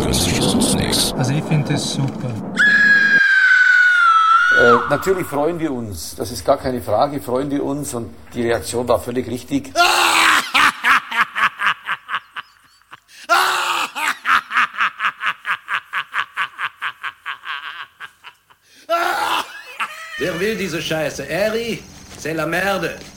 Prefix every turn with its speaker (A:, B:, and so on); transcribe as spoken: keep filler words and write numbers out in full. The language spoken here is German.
A: künstlich ist uns nichts.
B: Also ich finde das super.
C: Äh, natürlich freuen wir uns, das ist gar keine Frage, freuen wir uns und die Reaktion war völlig richtig.
D: Wer will diese Scheiße? Eri, c'est la merde.